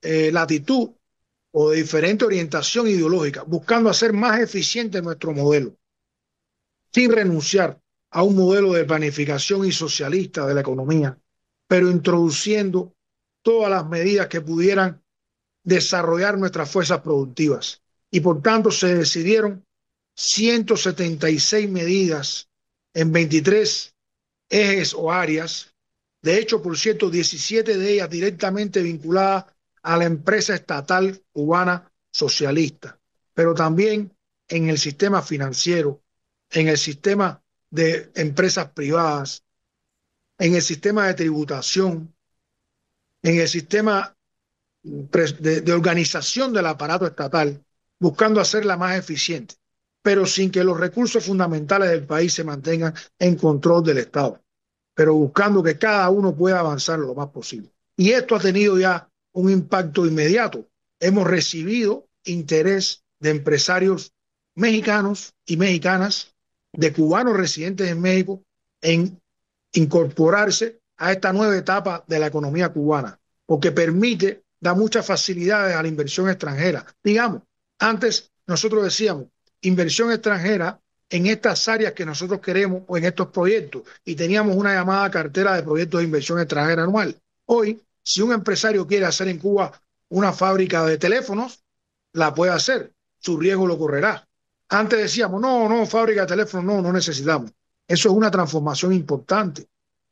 latitud o de diferente orientación ideológica, buscando hacer más eficiente nuestro modelo, sin renunciar a un modelo de planificación y socialista de la economía, pero introduciendo todas las medidas que pudieran desarrollar nuestras fuerzas productivas. Y por tanto se decidieron 176 medidas en 23 ejes o áreas. De hecho, por cierto, 17 de ellas directamente vinculadas a la empresa estatal cubana socialista, pero también en el sistema financiero, en el sistema de empresas privadas, en el sistema de tributación, en el sistema de organización del aparato estatal, buscando hacerla más eficiente, pero sin que los recursos fundamentales del país se mantengan en control del Estado, pero buscando que cada uno pueda avanzar lo más posible. Y esto ha tenido ya un impacto inmediato. Hemos recibido interés de empresarios mexicanos y mexicanas, de cubanos residentes en México, en incorporarse a esta nueva etapa de la economía cubana, porque permite, da muchas facilidades a la inversión extranjera. Digamos, antes nosotros decíamos inversión extranjera en estas áreas que nosotros queremos o en estos proyectos y teníamos una llamada cartera de proyectos de inversión extranjera anual. Hoy, si un empresario quiere hacer en Cuba una fábrica de teléfonos, la puede hacer, su riesgo lo correrá. Antes decíamos, no, no, fábrica de teléfonos no, no necesitamos. Eso es una transformación importante.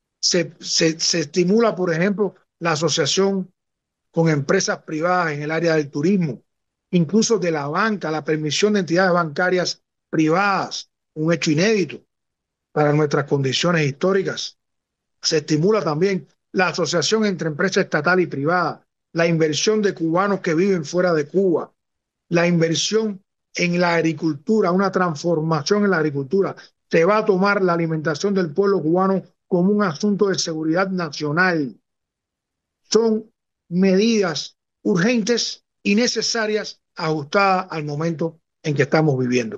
Se estimula, por ejemplo, la asociación con empresas privadas en el área del turismo, incluso de la banca, la permisión de entidades bancarias privadas, un hecho inédito para nuestras condiciones históricas. Se estimula también la asociación entre empresa estatal y privada, la inversión de cubanos que viven fuera de Cuba, la inversión en la agricultura, una transformación en la agricultura. Se va a tomar la alimentación del pueblo cubano como un asunto de seguridad nacional. Son medidas urgentes y necesarias ajustadas al momento en que estamos viviendo.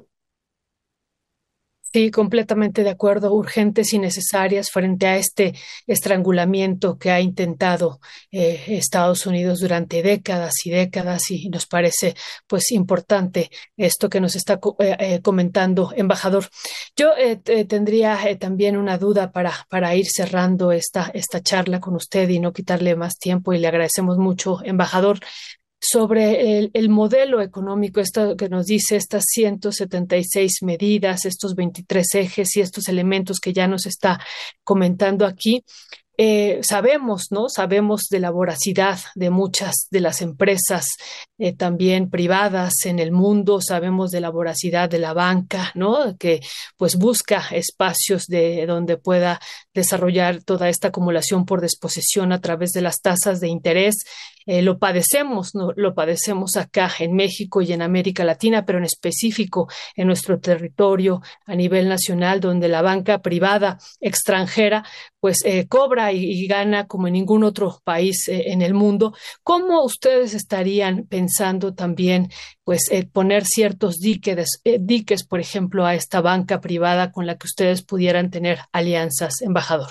Sí, completamente de acuerdo, urgentes y necesarias frente a este estrangulamiento que ha intentado Estados Unidos durante décadas y décadas y nos parece pues importante esto que nos está comentando, embajador. Yo tendría también una duda para ir cerrando esta charla con usted y no quitarle más tiempo y le agradecemos mucho, embajador sobre el modelo económico, esto que nos dice estas 176 medidas, estos 23 ejes y estos elementos que ya nos está comentando aquí. Sabemos, ¿no? Sabemos de la voracidad de muchas de las empresas también privadas en el mundo, sabemos de la voracidad de la banca, ¿no? Que pues busca espacios de donde pueda desarrollar toda esta acumulación por disposición a través de las tasas de interés. Lo padecemos, ¿no? Lo padecemos acá en México y en América Latina, pero en específico en nuestro territorio a nivel nacional, donde la banca privada extranjera pues cobra y gana como en ningún otro país en el mundo. ¿Cómo ustedes estarían pensando también pues poner ciertos diques, por ejemplo, a esta banca privada con la que ustedes pudieran tener alianzas, embajador?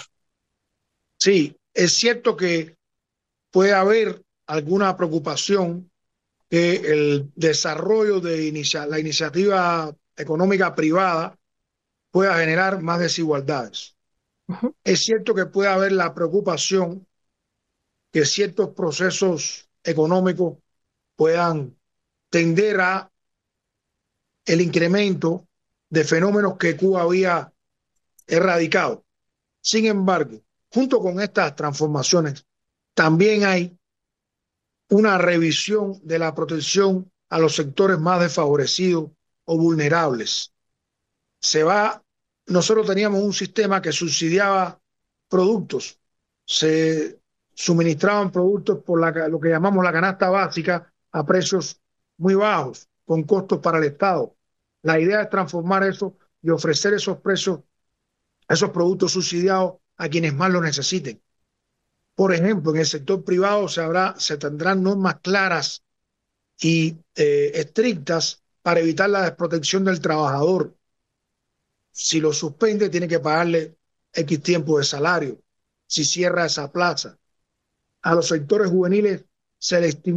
Sí, es cierto que puede haber alguna preocupación que el desarrollo de la iniciativa económica privada pueda generar más desigualdades. Ujú. Es cierto que puede haber la preocupación que ciertos procesos económicos puedan tender a el incremento de fenómenos que Cuba había erradicado. Sin embargo, junto con estas transformaciones, también hay una revisión de la protección a los sectores más desfavorecidos o vulnerables. Se va, nosotros teníamos un sistema que subsidiaba productos, se suministraban productos por lo que llamamos la canasta básica a precios muy bajos, con costos para el Estado. La idea es transformar eso y ofrecer esos precios, esos productos subsidiados a quienes más lo necesiten. Por ejemplo, en el sector privado se tendrán normas claras y estrictas para evitar la desprotección del trabajador. Si lo suspende, tiene que pagarle X tiempo de salario. Si cierra esa plaza. A los sectores juveniles se les